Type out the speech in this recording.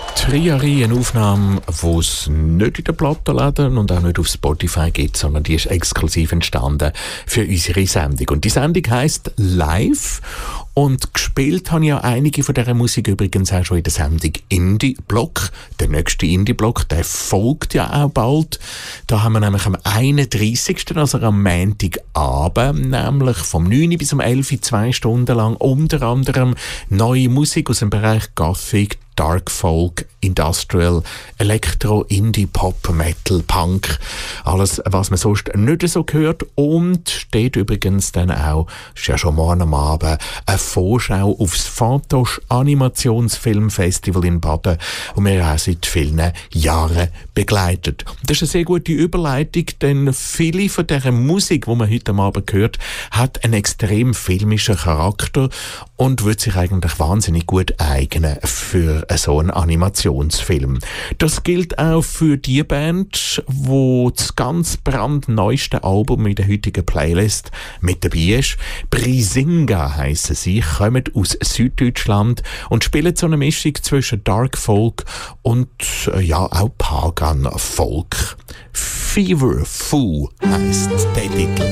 Triari, eine Aufnahme, die es nicht in den Plattenläden und auch nicht auf Spotify gibt, sondern die ist exklusiv entstanden für unsere Sendung. Und die Sendung heisst Live. Und gespielt habe ich ja einige von dieser Musik übrigens auch schon in der Sendung Indie-Block. Der nächste Indie-Block, der folgt ja auch bald. Da haben wir nämlich am 31., also am Montagabend, nämlich vom 9 bis um 11 2 Stunden lang unter anderem neue Musik aus dem Bereich Gothic, Dark Folk, Industrial, Elektro, Indie, Pop, Metal, Punk, alles, was man sonst nicht so hört. Und steht übrigens dann auch, ist ja schon morgen am Abend, eine Vorschau aufs Fantoche Animationsfilmfestival in Baden, das wir auch seit vielen Jahren begleitet. Das ist eine sehr gute Überleitung, denn viele von dieser Musik, die man heute am Abend hört, hat einen extrem filmischen Charakter und wird sich eigentlich wahnsinnig gut eignen für so einen Animationsfilm. Das gilt auch für die Band, wo das ganz brandneueste Album in der heutigen Playlist mit dabei ist. Brisinga heissen sie, kommen aus Süddeutschland und spielen so eine Mischung zwischen Dark Folk und ja auch Pagan Folk. Fever Foo heisst der Titel.